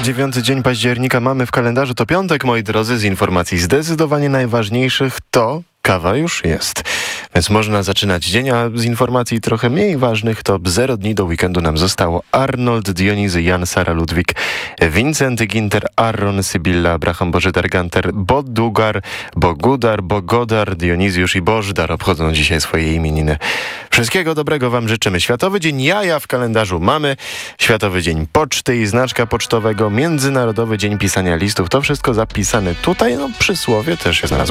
9 dzień października mamy w kalendarzu. To piątek, moi drodzy. Z informacji zdecydowanie najważniejszych to kawa już jest. Więc można zaczynać dzień, a z informacji trochę mniej ważnych to 0 dni do weekendu nam zostało. Arnold, Dionizy, Jan, Sara, Ludwik, Wincenty, Ginter, Aaron, Sybilla, Abraham, Bożydar, Ganter, Bodugar, Bogudar, Bogodar, Dionizjusz i Bożdar obchodzą dzisiaj swoje imieniny. Wszystkiego dobrego wam życzymy. Światowy Dzień Jaja w kalendarzu mamy. Światowy Dzień Poczty i Znaczka Pocztowego. Międzynarodowy Dzień Pisania Listów. To wszystko zapisane tutaj. No przysłowie też się znalazło.